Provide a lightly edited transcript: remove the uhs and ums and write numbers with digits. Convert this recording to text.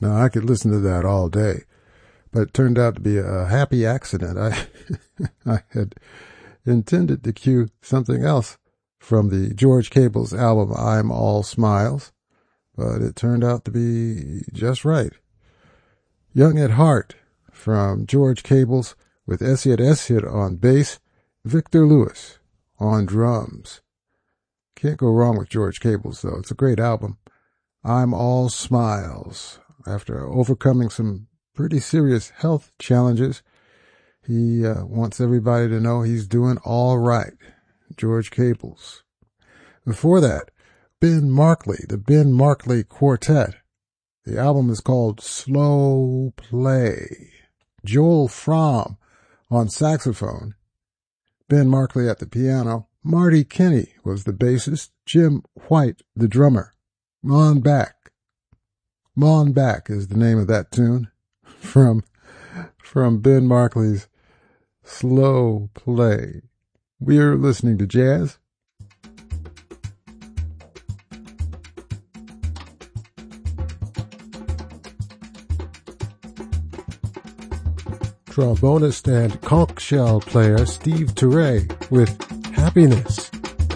Now, I could listen to that all day, but it turned out to be a happy accident. I had intended to cue something else from the George Cable's album, I'm All Smiles, but it turned out to be just right. Young at Heart from George Cable's with Essyat Essyat on bass, Victor Lewis on drums. Can't go wrong with George Cable's, though. It's a great album. I'm All Smiles. After overcoming some pretty serious health challenges, he wants everybody to know he's doing all right. George Cable's. Before that, Ben Markley, the Ben Markley Quartet. The album is called Slow Play. Joel Fromm on saxophone, Ben Markley at the piano, Marty Kinney was the bassist, Jim White the drummer. Mon Back. Mon Back is the name of that tune from Ben Markley's Slow Play. We're listening to jazz. Trombonist and conch shell player Steve Turre with Happiness.